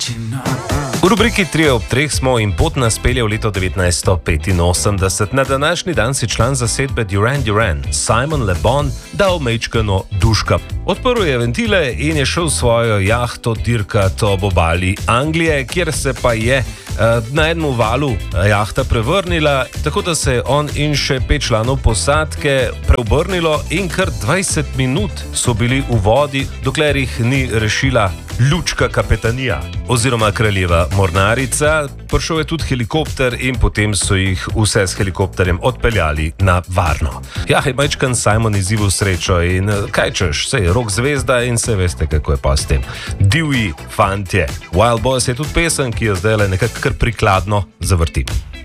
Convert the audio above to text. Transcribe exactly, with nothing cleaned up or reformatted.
V rubriki tri ob treh smo in pot nas pelje v leto devetnajststo petinosemdeset. Na današnji dan si član zasedbe Duran Duran, Simon Le Bon, dal mečkano duška. Odprl je ventile in je šel svojo jahto dirkat ob obali Anglije, kjer se pa je uh, na enem valu jahta prevrnila, tako da se je on in še pet članov posadke preobrnilo in kar dvajset minut so bili v vodi, dokler jih ni rešila lučka kapetanija oziroma kraljeva mornarica. Prišel je tudi helikopter in potem so jih vse s helikopterjem odpeljali na varno. Ja, je majčkan Simon izzival srečo in kaj češ, sej rock zvezda in se veste, kako je pa s tem. Divji fantje. Wild Boys je tudi pesem, ki jo zdaj le nekako kar prikladno zavrtim.